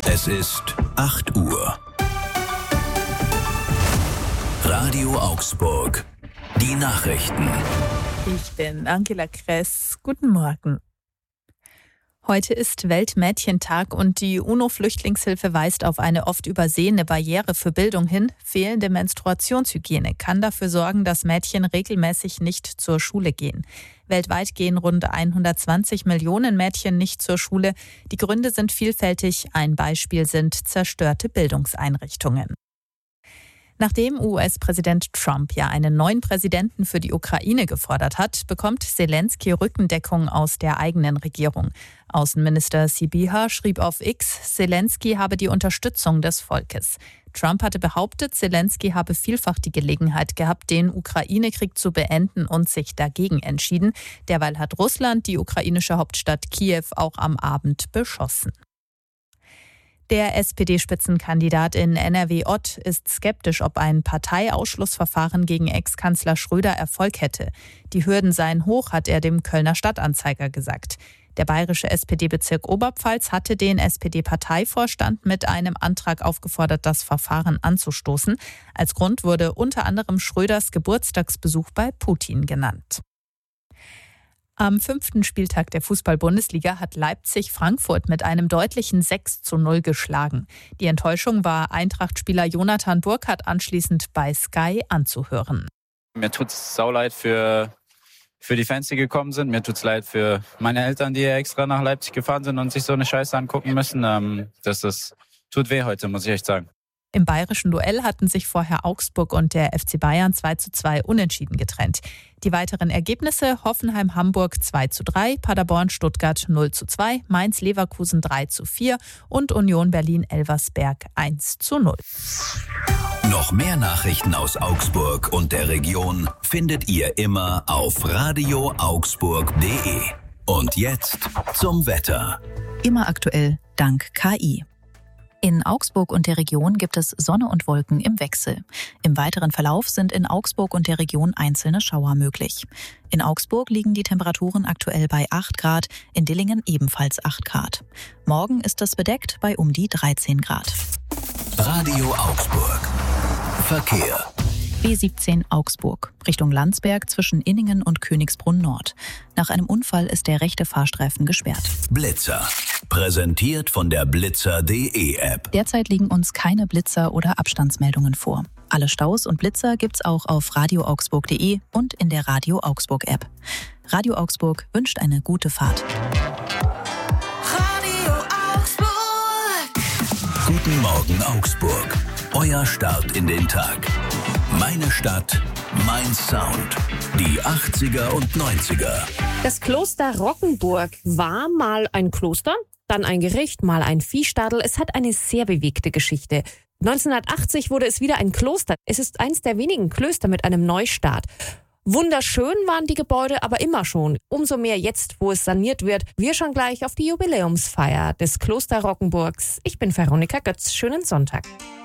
Es ist 8 Uhr. Radio Augsburg. Die Nachrichten. Ich bin Angela Kress. Guten Morgen. Heute ist Weltmädchentag und die UNO-Flüchtlingshilfe weist auf eine oft übersehene Barriere für Bildung hin. Fehlende Menstruationshygiene kann dafür sorgen, dass Mädchen regelmäßig nicht zur Schule gehen. Weltweit gehen rund 120 Millionen Mädchen nicht zur Schule. Die Gründe sind vielfältig. Ein Beispiel sind zerstörte Bildungseinrichtungen. Nachdem US-Präsident Trump ja einen neuen Präsidenten für die Ukraine gefordert hat, bekommt Selenskyj Rückendeckung aus der eigenen Regierung. Außenminister Sybiha schrieb auf X, Selenskyj habe die Unterstützung des Volkes. Trump hatte behauptet, Selenskyj habe vielfach die Gelegenheit gehabt, den Ukraine-Krieg zu beenden und sich dagegen entschieden. Derweil hat Russland die ukrainische Hauptstadt Kiew auch am Abend beschossen. Der SPD-Spitzenkandidat in NRW Ott ist skeptisch, ob ein Parteiausschlussverfahren gegen Ex-Kanzler Schröder Erfolg hätte. Die Hürden seien hoch, hat er dem Kölner Stadtanzeiger gesagt. Der bayerische SPD-Bezirk Oberpfalz hatte den SPD-Parteivorstand mit einem Antrag aufgefordert, das Verfahren anzustoßen. Als Grund wurde unter anderem Schröders Geburtstagsbesuch bei Putin genannt. Am 5. Spieltag der Fußball-Bundesliga hat Leipzig Frankfurt mit einem deutlichen 6:0 geschlagen. Die Enttäuschung war Eintracht-Spieler Jonathan Burkhardt anschließend bei Sky anzuhören. Mir tut's sauleid für die Fans, die gekommen sind. Mir tut's leid für meine Eltern, die extra nach Leipzig gefahren sind und sich so eine Scheiße angucken müssen. Das tut weh heute, muss ich echt sagen. Im bayerischen Duell hatten sich vorher Augsburg und der FC Bayern 2:2 unentschieden getrennt. Die weiteren Ergebnisse: Hoffenheim-Hamburg 2:3, Paderborn-Stuttgart 0:2, Mainz-Leverkusen 3:4 und Union Berlin-Elversberg 1:0. Noch mehr Nachrichten aus Augsburg und der Region findet ihr immer auf radioaugsburg.de. Und jetzt zum Wetter. Immer aktuell dank KI. In Augsburg und der Region gibt es Sonne und Wolken im Wechsel. Im weiteren Verlauf sind in Augsburg und der Region einzelne Schauer möglich. In Augsburg liegen die Temperaturen aktuell bei 8 Grad, in Dillingen ebenfalls 8 Grad. Morgen ist es bedeckt bei um die 13 Grad. Radio Augsburg. Verkehr. B17 Augsburg, Richtung Landsberg zwischen Inningen und Königsbrunn Nord. Nach einem Unfall ist der rechte Fahrstreifen gesperrt. Blitzer. Präsentiert von der Blitzer.de App. Derzeit liegen uns keine Blitzer oder Abstandsmeldungen vor. Alle Staus und Blitzer gibt's auch auf radioaugsburg.de und in der Radio Augsburg App. Radio Augsburg wünscht eine gute Fahrt. Radio Augsburg. Guten Morgen Augsburg. Euer Start in den Tag. Meine Stadt, mein Sound. Die 80er und 90er. Das Kloster Rockenburg war mal ein Kloster, dann ein Gericht, mal ein Viehstadel. Es hat eine sehr bewegte Geschichte. 1980 wurde es wieder ein Kloster. Es ist eins der wenigen Klöster mit einem Neustart. Wunderschön waren die Gebäude aber immer schon. Umso mehr jetzt, wo es saniert wird. Wir schauen gleich auf die Jubiläumsfeier des Kloster Rockenburgs. Ich bin Veronika Götz. Schönen Sonntag.